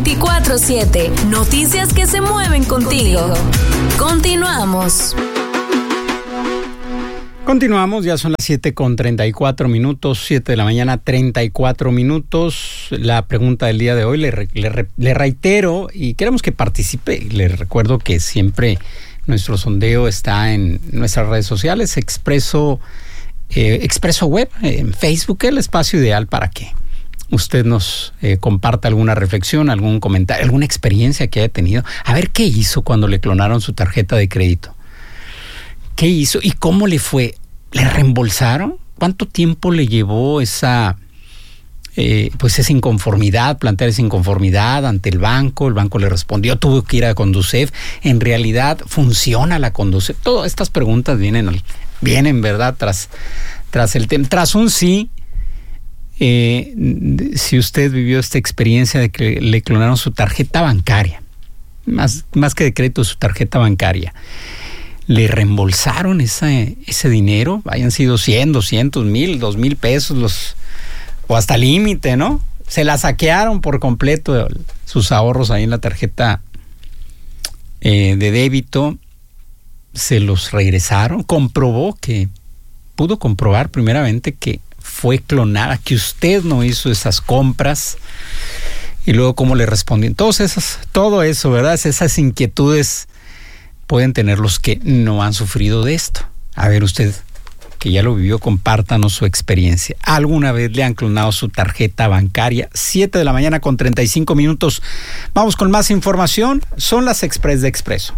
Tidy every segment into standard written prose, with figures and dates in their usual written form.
24/7. Noticias que se mueven contigo. Continuamos. Continuamos, ya son las 7:34, 7 de la mañana, 34 minutos. La pregunta del día de hoy le reitero y queremos que participe. Le recuerdo que siempre nuestro sondeo está en nuestras redes sociales, Expreso Web, en Facebook, el espacio ideal para que usted nos comparta alguna reflexión, algún comentario, alguna experiencia que haya tenido. A ver qué hizo cuando le clonaron su tarjeta de crédito. ¿Qué hizo y cómo le fue? ¿Le reembolsaron? ¿Cuánto tiempo le llevó esa inconformidad, plantear esa inconformidad ante el banco? El banco le respondió, tuvo que ir a Conducef. ¿En realidad funciona la Conducef? Todas estas preguntas vienen, ¿verdad? Tras el tema, tras un sí. Si usted vivió esta experiencia de que le clonaron su tarjeta bancaria, más que de crédito, su tarjeta bancaria, ¿le reembolsaron ese dinero? Hayan sido 100, 200, 1,000, 2,000 pesos, o hasta límite, ¿no? Se la saquearon por completo sus ahorros ahí en la tarjeta de débito. Se los regresaron. Pudo comprobar primeramente que fue clonada, que usted no hizo esas compras. Y luego cómo le respondieron. Todo eso, ¿verdad? Esas inquietudes pueden tener los que no han sufrido de esto. A ver, usted que ya lo vivió, compártanos su experiencia. ¿Alguna vez le han clonado su tarjeta bancaria? 7 de la mañana con 35 minutos. Vamos con más información. Son las Express de Expreso.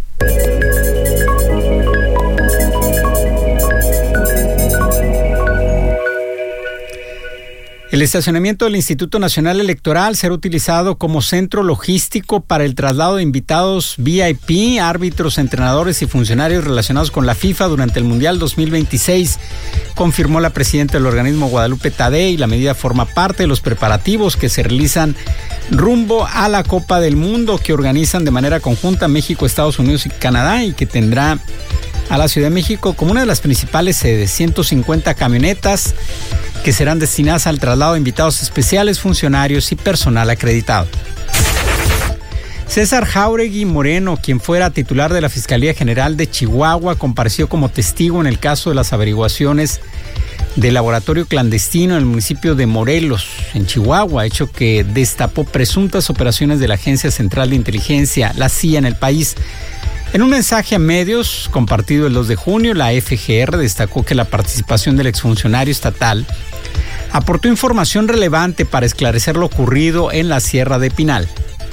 El estacionamiento del Instituto Nacional Electoral será utilizado como centro logístico para el traslado de invitados VIP, árbitros, entrenadores y funcionarios relacionados con la FIFA durante el Mundial 2026, confirmó la presidenta del organismo, Guadalupe Tadei. La medida forma parte de los preparativos que se realizan rumbo a la Copa del Mundo, que organizan de manera conjunta México, Estados Unidos y Canadá, y que tendrá a la Ciudad de México como una de las principales sedes. 150 camionetas que serán destinadas al traslado de invitados especiales, funcionarios y personal acreditado. César Jáuregui Moreno, quien fuera titular de la Fiscalía General de Chihuahua, compareció como testigo en el caso de las averiguaciones del laboratorio clandestino en el municipio de Morelos, en Chihuahua, hecho que destapó presuntas operaciones de la Agencia Central de Inteligencia, la CIA, en el país. En un mensaje a medios compartido el 2 de junio, la FGR destacó que la participación del exfuncionario estatal aportó información relevante para esclarecer lo ocurrido en la Sierra de Pinal.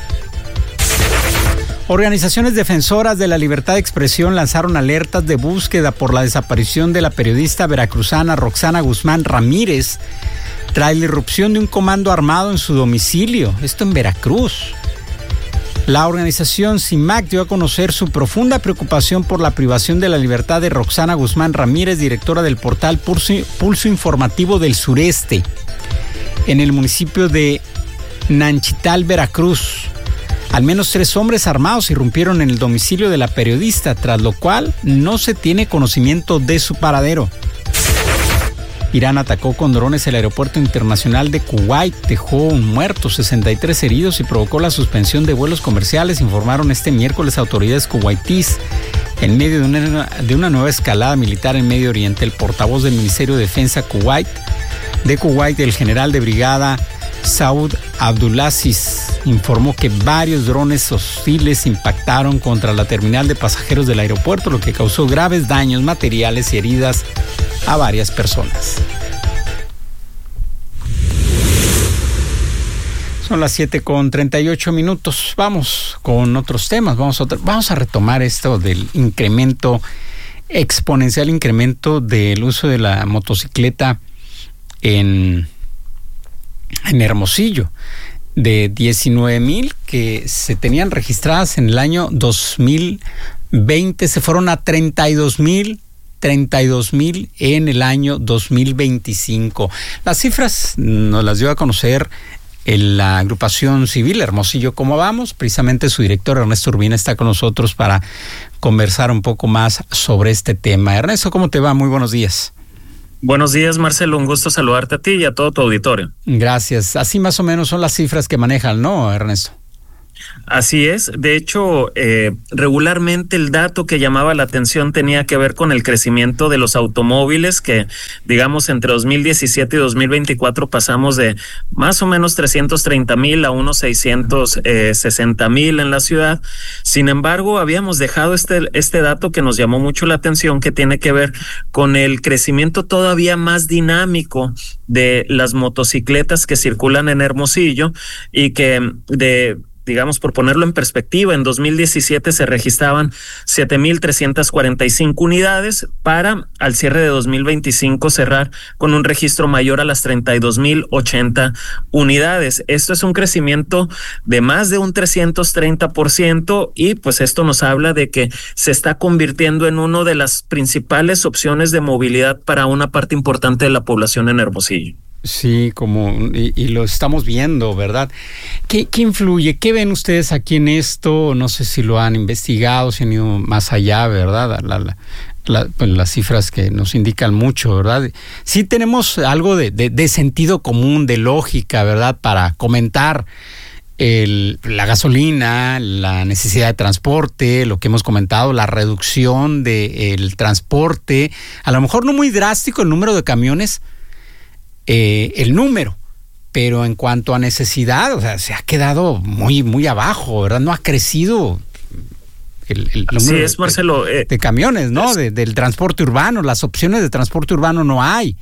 Organizaciones defensoras de la libertad de expresión lanzaron alertas de búsqueda por la desaparición de la periodista veracruzana Roxana Guzmán Ramírez tras la irrupción de un comando armado en su domicilio, esto en Veracruz. La organización CIMAC dio a conocer su profunda preocupación por la privación de la libertad de Roxana Guzmán Ramírez, directora del portal Pulso Informativo del Sureste, en el municipio de Nanchital, Veracruz. Al menos 3 hombres armados irrumpieron en el domicilio de la periodista, tras lo cual no se tiene conocimiento de su paradero. Irán atacó con drones el aeropuerto internacional de Kuwait, dejó un muerto, 63 heridos y provocó la suspensión de vuelos comerciales, informaron este miércoles autoridades kuwaitíes en medio de una nueva escalada militar en Medio Oriente. El portavoz del Ministerio de Defensa de Kuwait, el general de brigada Saud Abdulaziz, informó que varios drones hostiles impactaron contra la terminal de pasajeros del aeropuerto, lo que causó graves daños materiales y heridas a varias personas. Son las 7:38. Vamos con otros temas. Vamos a retomar esto del exponencial incremento del uso de la motocicleta en Hermosillo. De 19,000 que se tenían registradas en el año 2020, se fueron a 32,000 en el año 2025. Las cifras nos las dio a conocer la agrupación civil Hermosillo Cómo Vamos. Precisamente su director Ernesto Urbina está con nosotros para conversar un poco más sobre este tema. Ernesto, ¿cómo te va? Muy buenos días. Buenos días, Marcelo. Un gusto saludarte a ti y a todo tu auditorio. Gracias. Así más o menos son las cifras que manejan, ¿no, Ernesto? Así es. De hecho, regularmente el dato que llamaba la atención tenía que ver con el crecimiento de los automóviles, que digamos entre 2017 y 2024 pasamos de más o menos 330,000 a unos 660,000 en la ciudad. Sin embargo, habíamos dejado este dato que nos llamó mucho la atención, que tiene que ver con el crecimiento todavía más dinámico de las motocicletas que circulan en Hermosillo y que digamos, por ponerlo en perspectiva, en 2017 se registraban 7,345 unidades para al cierre de 2025 cerrar con un registro mayor a las 32,080 unidades. Esto es un crecimiento de más de un 330% y pues esto nos habla de que se está convirtiendo en una de las principales opciones de movilidad para una parte importante de la población en Hermosillo. Sí, y lo estamos viendo, ¿verdad? ¿Qué influye? ¿Qué ven ustedes aquí en esto? No sé si lo han investigado, si han ido más allá, ¿verdad? Pues las cifras que nos indican mucho, ¿verdad? Sí tenemos algo de sentido común, de lógica, ¿verdad? Para comentar la gasolina, la necesidad de transporte, lo que hemos comentado, la reducción del transporte, a lo mejor no muy drástico el número de camiones, el número, pero en cuanto a necesidad, o sea, se ha quedado muy, muy abajo, ¿verdad? No ha crecido el número Marcelo, de camiones, ¿no? Del transporte urbano, las opciones de transporte urbano no hay,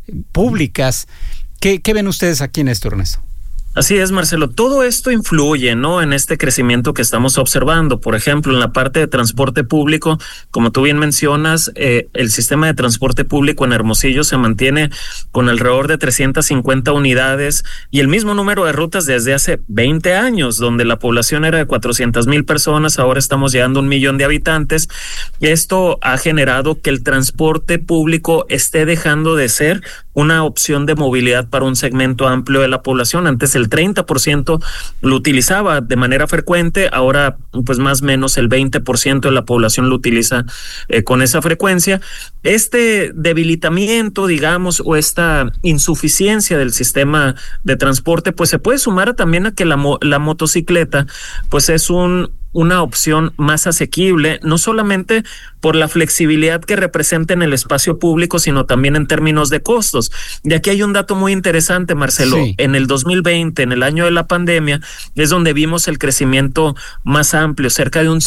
públicas. ¿Qué ven ustedes aquí en esto, Ernesto? Así es, Marcelo. Todo esto influye, ¿no?, en este crecimiento que estamos observando. Por ejemplo, en la parte de transporte público, como tú bien mencionas, el sistema de transporte público en Hermosillo se mantiene con alrededor de 350 unidades y el mismo número de rutas desde hace 20 años, donde la población era de 400,000 personas, ahora estamos llegando a 1 millón de habitantes. Y esto ha generado que el transporte público esté dejando de ser una opción de movilidad para un segmento amplio de la población. Antes el 30% lo utilizaba de manera frecuente, ahora pues más o menos el 20% de la población lo utiliza con esa frecuencia. Este debilitamiento, digamos, o esta insuficiencia del sistema de transporte, pues se puede sumar también a que la motocicleta pues es una opción más asequible, no solamente por la flexibilidad que representa en el espacio público, sino también en términos de costos. Y aquí hay un dato muy interesante, Marcelo. Sí. En el 2020, en el año de la pandemia, es donde vimos el crecimiento más amplio, cerca de un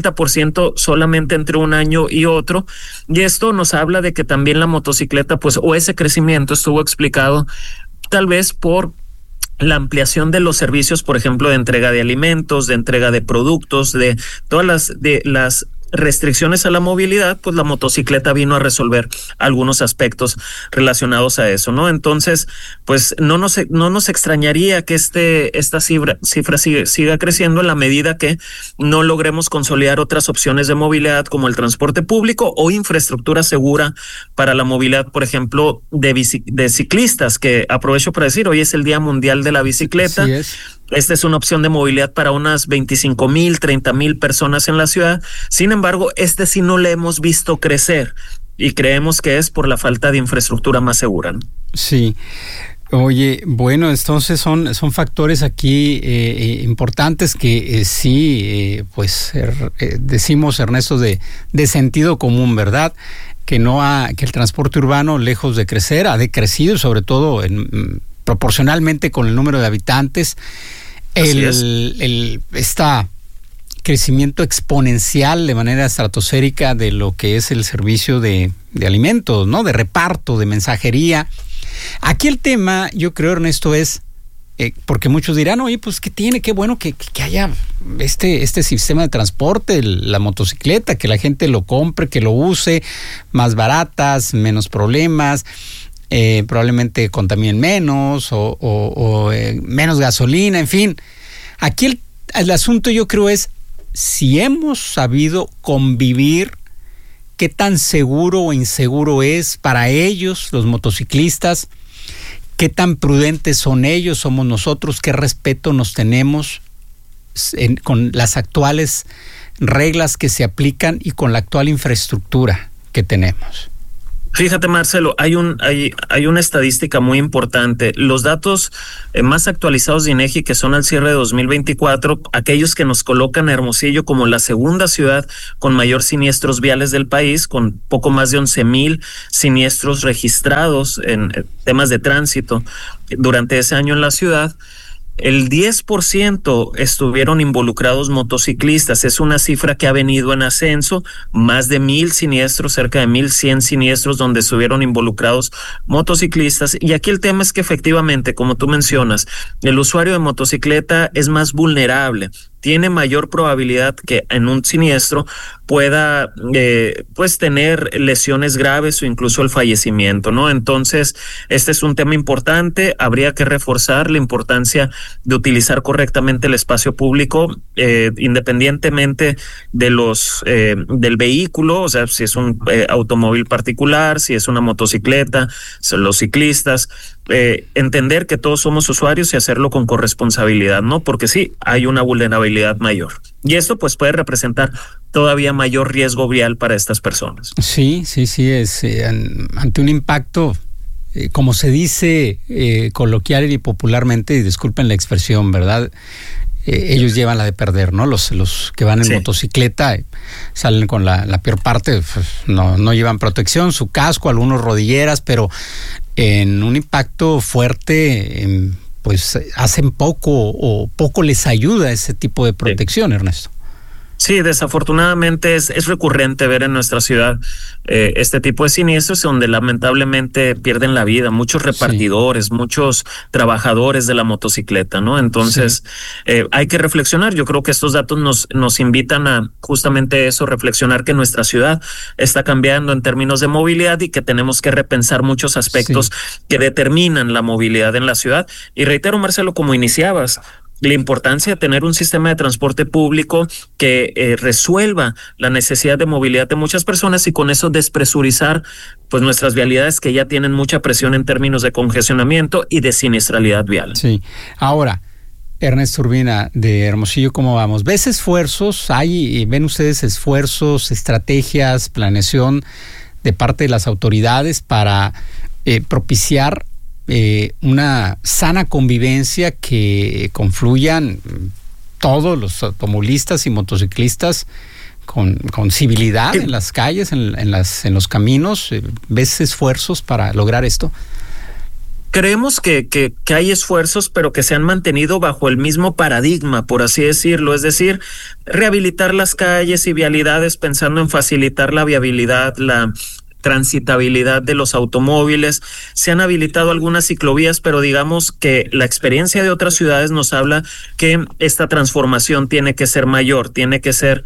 50% solamente entre un año y otro. Y esto nos habla de que también la motocicleta, pues, o ese crecimiento estuvo explicado tal vez por la ampliación de los servicios, por ejemplo, de entrega de alimentos, de entrega de productos, de todas las restricciones a la movilidad, pues la motocicleta vino a resolver algunos aspectos relacionados a eso, ¿no? Entonces, pues no nos extrañaría que esta cifra siga creciendo en la medida que no logremos consolidar otras opciones de movilidad como el transporte público o infraestructura segura para la movilidad, por ejemplo, de ciclistas, que aprovecho para decir, hoy es el Día Mundial de la Bicicleta. Sí es. Esta es una opción de movilidad para unas 25,000, 30,000 personas en la ciudad. Sin embargo, sí no le hemos visto crecer y creemos que es por la falta de infraestructura más segura, ¿no? Sí. Oye, bueno, entonces son factores aquí importantes que pues decimos, Ernesto, de sentido común, ¿verdad? Que el transporte urbano, lejos de crecer, ha decrecido, sobre todo proporcionalmente con el número de habitantes. Este crecimiento exponencial de manera estratosférica de lo que es el servicio de alimentos, ¿no? De reparto, de mensajería. Aquí el tema, yo creo, Ernesto, es porque muchos dirán, oye, pues ¿qué tiene? Qué bueno que haya este sistema de transporte, la motocicleta, que la gente lo compre, que lo use, más baratas, menos problemas. Probablemente contaminen menos o menos gasolina, en fin. Aquí el asunto, yo creo, es si hemos sabido convivir, qué tan seguro o inseguro es para ellos, los motociclistas, qué tan prudentes son ellos, somos nosotros, qué respeto nos tenemos con las actuales reglas que se aplican y con la actual infraestructura que tenemos. Fíjate, Marcelo, hay una estadística muy importante. Los datos más actualizados de INEGI, que son al cierre de 2024, aquellos que nos colocan a Hermosillo como la segunda ciudad con mayor siniestros viales del país, con poco más de 11,000 siniestros registrados en temas de tránsito durante ese año en la ciudad. El 10% estuvieron involucrados motociclistas. Es una cifra que ha venido en ascenso. Más de 1,000 siniestros, cerca de 1,100 siniestros donde estuvieron involucrados motociclistas. Y aquí el tema es que efectivamente, como tú mencionas, el usuario de motocicleta es más vulnerable. Tiene mayor probabilidad que en un siniestro pueda pues tener lesiones graves o incluso el fallecimiento, ¿no? Entonces, este es un tema importante. Habría que reforzar la importancia de utilizar correctamente el espacio público, independientemente de del vehículo, o sea, si es un automóvil particular, si es una motocicleta, son los ciclistas. Entender que todos somos usuarios y hacerlo con corresponsabilidad, ¿no? Porque sí, hay una vulnerabilidad mayor. Y esto pues puede representar todavía mayor riesgo vial para estas personas. Sí, es ante un impacto, como se dice coloquial y popularmente, y disculpen la expresión, ¿verdad? Ellos llevan la de perder, ¿no? Los que van en motocicleta salen con la peor parte, pues, no llevan protección, su casco, algunos rodilleras, pero en un impacto fuerte, pues hacen poco les ayuda ese tipo de protección, Ernesto. Sí, desafortunadamente es recurrente ver en nuestra ciudad este tipo de siniestros donde lamentablemente pierden la vida muchos repartidores, muchos trabajadores de la motocicleta, ¿no? Entonces hay que reflexionar. Yo creo que estos datos nos invitan a justamente eso, reflexionar que nuestra ciudad está cambiando en términos de movilidad y que tenemos que repensar muchos aspectos que determinan la movilidad en la ciudad. Y reitero, Marcelo, como iniciabas, la importancia de tener un sistema de transporte público que resuelva la necesidad de movilidad de muchas personas y con eso despresurizar pues nuestras vialidades que ya tienen mucha presión en términos de congestionamiento y de siniestralidad vial. Sí. Ahora, Ernesto Urbina de Hermosillo, ¿cómo vamos? ¿Ves esfuerzos? ¿Ven ustedes esfuerzos, estrategias, planeación de parte de las autoridades para propiciar una sana convivencia que confluyan todos los automovilistas y motociclistas con civilidad en las calles, en los caminos? ¿Ves esfuerzos para lograr esto? Creemos que hay esfuerzos, pero que se han mantenido bajo el mismo paradigma, por así decirlo, es decir, rehabilitar las calles y vialidades pensando en facilitar la viabilidad, la transitabilidad de los automóviles. Se han habilitado algunas ciclovías, pero digamos que la experiencia de otras ciudades nos habla que esta transformación tiene que ser mayor, tiene que ser,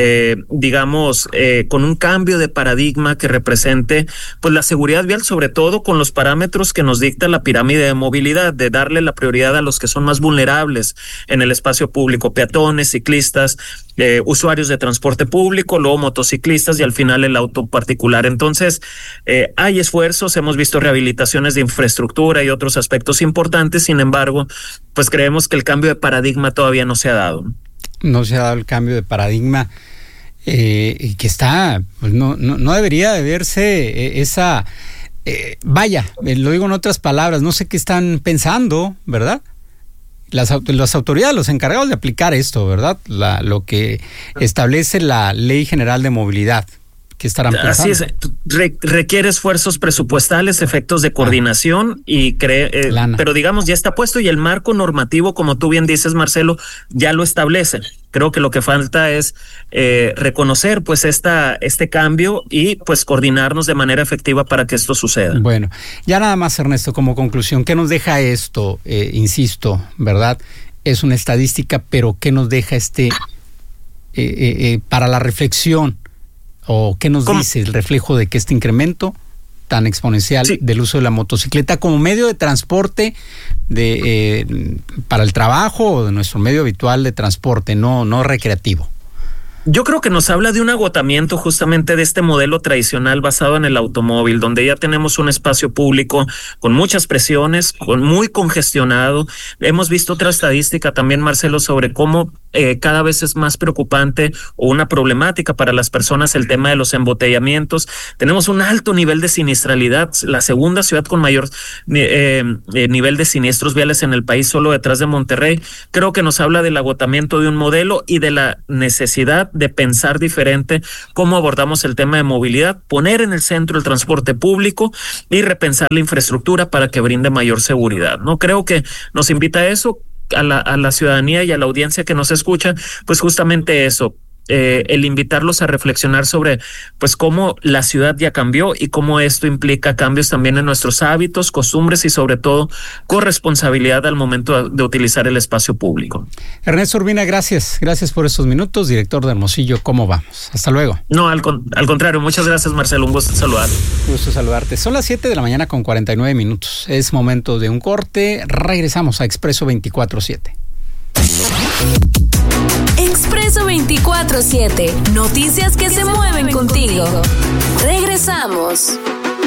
con un cambio de paradigma que represente pues la seguridad vial, sobre todo con los parámetros que nos dicta la pirámide de movilidad, de darle la prioridad a los que son más vulnerables en el espacio público, peatones, ciclistas, usuarios de transporte público, luego motociclistas y al final el auto particular. Entonces, hay esfuerzos, hemos visto rehabilitaciones de infraestructura y otros aspectos importantes, sin embargo, pues creemos que el cambio de paradigma todavía no se ha dado. No se ha dado el cambio de paradigma y que está, pues no debería de verse esa, lo digo en otras palabras, no sé qué están pensando, ¿verdad? Las autoridades, los encargados de aplicar esto, ¿verdad? Lo que establece la Ley General de Movilidad. ¿Qué estarán pensando? Así es, requiere esfuerzos presupuestales, efectos de coordinación y pero digamos ya está puesto y el marco normativo, como tú bien dices, Marcelo, ya lo establece. Creo que lo que falta es reconocer pues este cambio y pues coordinarnos de manera efectiva para que esto suceda. Bueno, ya nada más, Ernesto, como conclusión, ¿qué nos deja esto? Insisto, ¿verdad? Es una estadística, pero ¿qué nos deja para la reflexión? ¿O qué nos dice el reflejo de que este incremento tan exponencial del uso de la motocicleta como medio de transporte para el trabajo o de nuestro medio habitual de transporte, no recreativo? Yo creo que nos habla de un agotamiento justamente de este modelo tradicional basado en el automóvil, donde ya tenemos un espacio público con muchas presiones, muy congestionado. Hemos visto otra estadística también, Marcelo, sobre cómo cada vez es más preocupante o una problemática para las personas el tema de los embotellamientos. Tenemos un alto nivel de siniestralidad, la segunda ciudad con mayor nivel de siniestros viales en el país, solo detrás de Monterrey. Creo que nos habla del agotamiento de un modelo y de la necesidad de pensar diferente cómo abordamos el tema de movilidad, poner en el centro el transporte público y repensar la infraestructura para que brinde mayor seguridad, ¿no? Creo que nos invita a eso, a la ciudadanía y a la audiencia que nos escucha, pues justamente eso, el invitarlos a reflexionar sobre pues cómo la ciudad ya cambió y cómo esto implica cambios también en nuestros hábitos, costumbres y sobre todo corresponsabilidad al momento de utilizar el espacio público. Ernesto Urbina, gracias por estos minutos, director de Hermosillo. ¿Cómo vamos? Hasta luego. No, al contrario, muchas gracias, Marcelo, un gusto saludarte. Gusto saludarte. Son las 7 de la mañana con 49 minutos. Es momento de un corte. Regresamos a Expreso 24/7. Expreso 24/7. Noticias que se mueven contigo. Regresamos.